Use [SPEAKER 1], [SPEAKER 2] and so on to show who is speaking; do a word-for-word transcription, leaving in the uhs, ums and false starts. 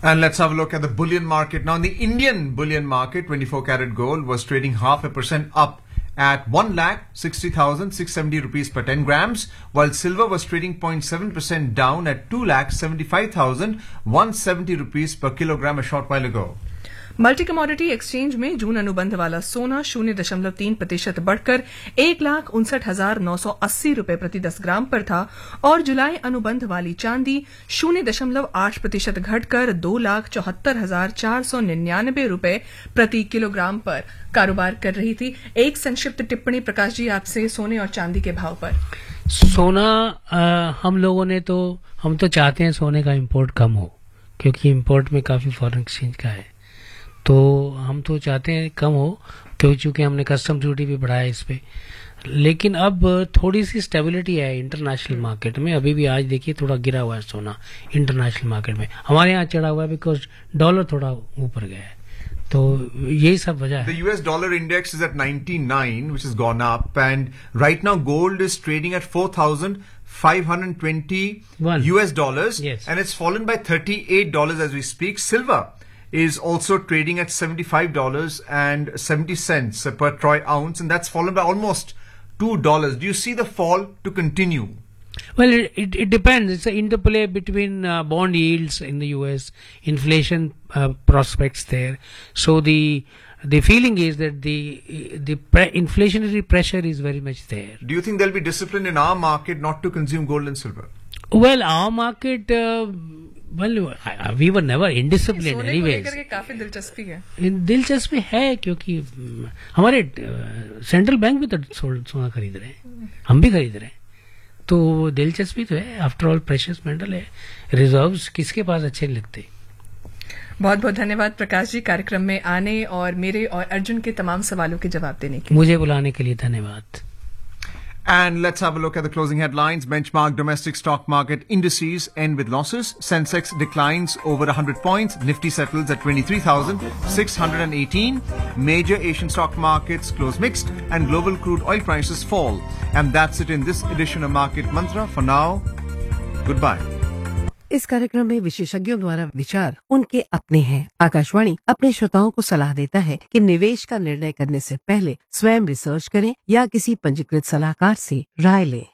[SPEAKER 1] And let's have a look at the bullion market. Now, in the Indian bullion market, twenty-four karat gold was trading half a percent up at one lakh sixty thousand six hundred seventy rupees per ten grams, while silver was trading zero point seven percent down at two lakh seventy-five thousand one hundred seventy rupees per kilogram a short while ago.
[SPEAKER 2] Multi commodity exchange में जून अनुबंध वाला सोना शून्य दशमलव तीन प्रतिशत बढ़कर एक लाख उनसठ हजार नौ सौ अस्सी रूपये प्रति दस ग्राम पर था और जुलाई अनुबंध वाली चांदी शून्य दशमलव आठ प्रतिशत घटकर दो लाख चौहत्तर हजार चार सौ निन्यानबे रूपये प्रति किलोग्राम पर कारोबार कर रही थी। एक संक्षिप्त टिप्पणी प्रकाश जी आपसे सोने और चांदी के भाव पर।
[SPEAKER 3] सोना आ, हम लोगों ने तो हम तो चाहते हैं सोने का इंपोर्ट कम हो, क्योंकि इंपोर्ट में काफी फॉरेन एक्सचेंज का है, तो हम तो चाहते हैं कम हो, क्योंकि चूंकि हमने कस्टम ड्यूटी भी बढ़ाया इस पे। लेकिन अब थोड़ी सी स्टेबिलिटी है इंटरनेशनल मार्केट में। अभी भी आज देखिए थोड़ा गिरा हुआ है सोना इंटरनेशनल मार्केट में, हमारे यहाँ चढ़ा हुआ है बिकॉज डॉलर थोड़ा ऊपर गया है, तो यही सब वजह है।
[SPEAKER 1] The U S dollar index is at ninety-nine, which has gone up, and right now gold is trading at four thousand five hundred twenty U S dollars,
[SPEAKER 3] yes,
[SPEAKER 1] and it's fallen by thirty-eight dollars as we speak. Silver is also trading at seventy-five dollars and seventy cents per troy ounce, and that's fallen by almost two dollars. Do you see the fall to continue?
[SPEAKER 3] Well, it, it, it depends. It's an interplay between uh, bond yields in the U S, inflation uh, prospects there. So the the feeling is that the the pre- inflationary pressure is very much there.
[SPEAKER 1] Do you think there'll be discipline in our market not to consume gold and silver?
[SPEAKER 3] Well, our market, uh, well, we were never indisciplined anyways.
[SPEAKER 2] सोने को काफी दिलचस्पी है।
[SPEAKER 3] दिलचस्पी है क्योंकि हमारे central bank भी तो सोना खरीद रहे हैं, हम भी खरीद रहे हैं, तो दिलचस्पी तो है। आफ्टर ऑल प्रेशियस मेटल है, रिजर्व्स किसके पास अच्छे लगते।
[SPEAKER 2] बहुत बहुत धन्यवाद प्रकाश जी कार्यक्रम में आने और मेरे और अर्जुन के तमाम सवालों के जवाब देने के लिए।
[SPEAKER 3] मुझे बुलाने के लिए धन्यवाद।
[SPEAKER 1] And let's have a look at the closing headlines. Benchmark domestic stock market indices end with losses. Sensex declines over one hundred points. Nifty settles at twenty-three thousand six hundred eighteen. Major Asian stock markets close mixed and global crude oil prices fall. And that's it in this edition of Market Mantra. For now, goodbye.
[SPEAKER 4] इस कार्यक्रम में विशेषज्ञों द्वारा विचार उनके अपने हैं। आकाशवाणी अपने श्रोताओं को सलाह देता है कि निवेश का निर्णय करने से पहले स्वयं रिसर्च करें या किसी पंजीकृत सलाहकार से राय लें।